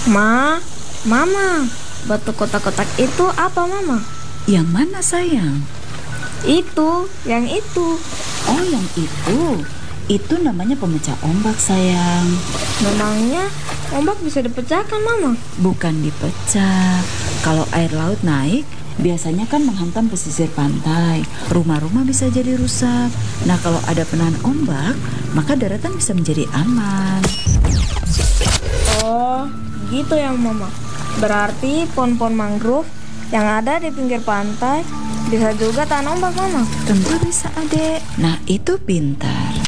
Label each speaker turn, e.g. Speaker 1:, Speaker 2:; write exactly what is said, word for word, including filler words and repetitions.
Speaker 1: Ma, Mama, batu kotak-kotak itu apa, Mama?
Speaker 2: Yang mana sayang?
Speaker 1: Itu, yang itu.
Speaker 2: Oh, yang itu. Itu namanya pemecah ombak sayang.
Speaker 1: Memangnya ombak bisa dipecahkan, Mama?
Speaker 2: Bukan dipecah. Kalau air laut naik, biasanya kan menghantam pesisir pantai. Rumah-rumah bisa jadi rusak. Nah, kalau ada penahan ombak, maka daratan bisa menjadi aman.
Speaker 1: Oh, gitu ya, Mama. Berarti pohon-pohon mangrove yang ada di pinggir pantai bisa juga tahan ombak, Mama?
Speaker 2: Tentu bisa, Adek. Nah, itu pintar.